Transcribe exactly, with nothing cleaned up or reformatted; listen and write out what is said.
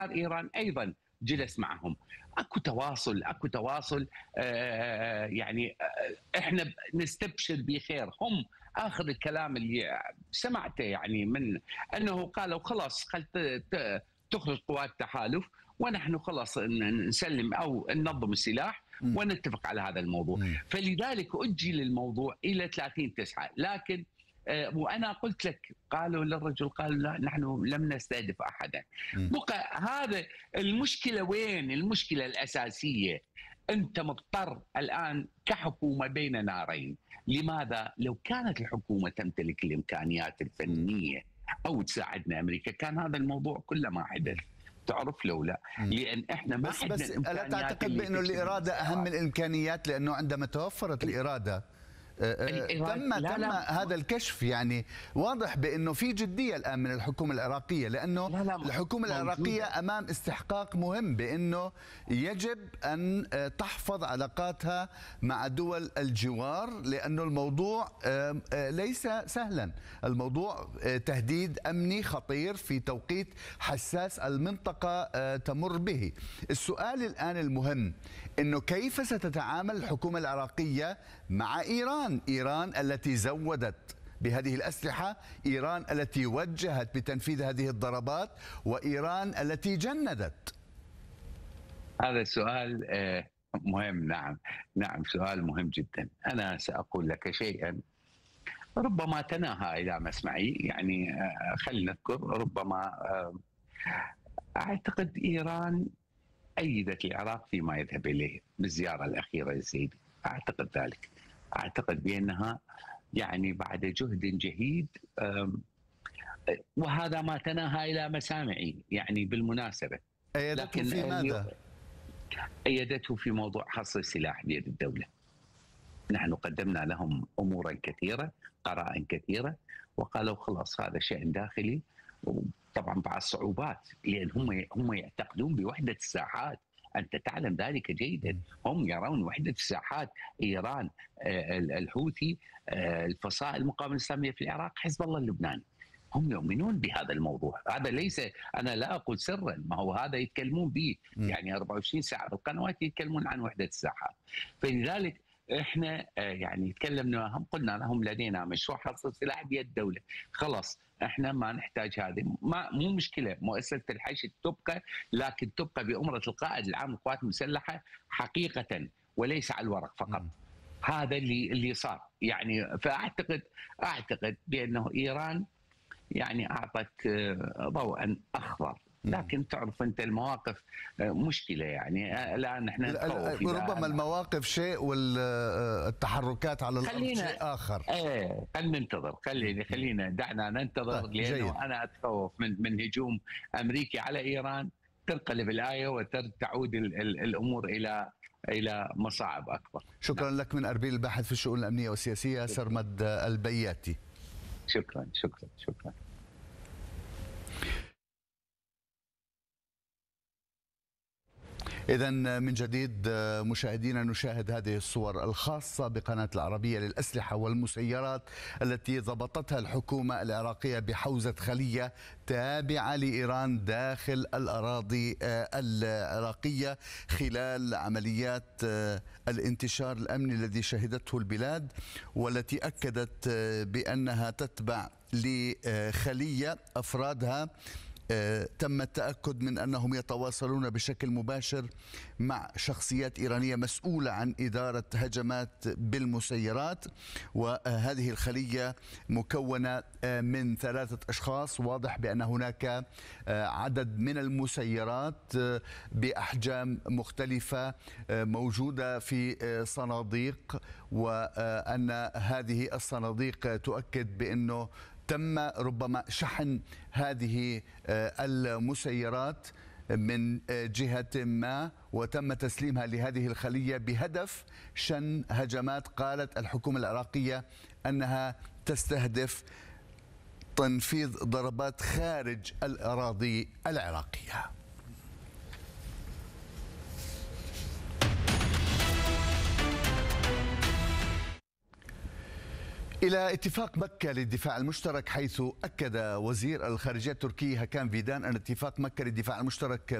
ايران ايضا جلس معهم. اكو تواصل، اكو تواصل. آه يعني آه احنا نستبشر بخير. هم اخر الكلام اللي سمعته يعني من انه قالوا خلاص خل تخرج قوات التحالف ونحن خلاص نسلم او ننظم السلاح ونتفق على هذا الموضوع. م. فلذلك اجل الموضوع الى ثلاثين تسعة. لكن وانا قلت لك قالوا للرجل قال لا نحن لم نستهدف احدا. بقى هذا المشكله وين؟ المشكله الاساسيه انت مضطر الان كحكومه بين نارين. لماذا؟ لو كانت الحكومه تمتلك الامكانيات الفنيه او تساعدنا امريكا كان هذا الموضوع كله ما حدث. تعرف لو لا؟ لان احنا ما بس بس الا تعتقد بانه الاراده اهم من الامكانيات؟ لانه عندما توفرت الاراده تم لا تم لا. هذا الكشف. يعني واضح بانه في جديه الان من الحكومه العراقيه، لانه لا لا الحكومه موجودة. العراقيه امام استحقاق مهم بانه يجب ان تحفظ علاقاتها مع دول الجوار، لانه الموضوع ليس سهلا. الموضوع تهديد امني خطير في توقيت حساس المنطقه تمر به. السؤال الان المهم انه كيف ستتعامل الحكومه العراقيه مع ايران؟ إيران التي زودت بهذه الأسلحة، إيران التي وجهت بتنفيذ هذه الضربات، وإيران التي جندت. هذا سؤال مهم. نعم نعم سؤال مهم جدا. أنا سأقول لك شيئا ربما تناهى إلى مسمعي، يعني خلينا نذكر ربما أعتقد إيران أيدت العراق فيما يذهب إليه بالزيارة الأخيرة للسيدي. أعتقد ذلك. أعتقد بأنها يعني بعد جهد جهيد، وهذا ما تناهى إلى مسامعي يعني بالمناسبة. أيدته في ماذا؟ أيدته في موضوع حصر السلاح بيد الدولة. نحن قدمنا لهم أمورا كثيرة، قرائن كثيرة، وقالوا خلاص هذا شيء داخلي. طبعا بعد صعوبات، لأن هم هم يعتقدون بوحدة الساحات. أنت تعلم ذلك جيدا. هم يرون وحدة الساحات. إيران، الحوثي، الفصائل المقاومة الإسلامية في العراق، حزب الله اللبناني، هم يؤمنون بهذا الموضوع. هذا ليس، أنا لا أقول سرا، ما هو هذا يتكلمون به يعني أربعة وعشرين ساعة بالقنوات يتكلمون عن وحدة الساحات. فلذلك احنا يعني تكلمنا معهم، قلنا لهم لدينا مشروع حصر سلاح بيد الدولة، خلاص احنا ما نحتاج هذه، ما مو مشكله مؤسسه الحشد تبقى، لكن تبقى بأمرة القائد العام للقوات المسلحه حقيقه وليس على الورق فقط. م. هذا اللي اللي صار يعني. فاعتقد اعتقد بانه ايران يعني اعطت ضوءا اخضر، لكن تعرف انت المواقف مشكله يعني. الان احنا نتخوف ربما المواقف شيء والتحركات على الارض شيء اخر. ايه خلينا ننتظر، خلينا خلينا دعنا ننتظر. طيب لانه جيد. انا اتخوف من من هجوم امريكي على ايران، تنقلب الايه وتعود الامور الى الى مصاعب اكبر. شكرا نعم. لك من اربيل الباحث في الشؤون الامنيه والسياسيه سرمد البياتي. شكرا شكرا شكرا. إذا من جديد مشاهدينا نشاهد هذه الصور الخاصة بقناة العربية للأسلحة والمسيرات التي ضبطتها الحكومة العراقية بحوزة خلية تابعة لإيران داخل الأراضي العراقية خلال عمليات الانتشار الأمني الذي شهدته البلاد، والتي أكدت بأنها تتبع لخلية أفرادها تم التأكد من أنهم يتواصلون بشكل مباشر مع شخصيات إيرانية مسؤولة عن إدارة هجمات بالمسيرات. وهذه الخلية مكونة من ثلاثة أشخاص. واضح بأن هناك عدد من المسيرات بأحجام مختلفة موجودة في صناديق، وأن هذه الصناديق تؤكد بأنه تم ربما شحن هذه المسيرات من جهة ما وتم تسليمها لهذه الخلية بهدف شن هجمات قالت الحكومة العراقية أنها تستهدف تنفيذ ضربات خارج الأراضي العراقية. إلى اتفاق مكة للدفاع المشترك، حيث أكد وزير الخارجية التركي هكان فيدان أن اتفاق مكة للدفاع المشترك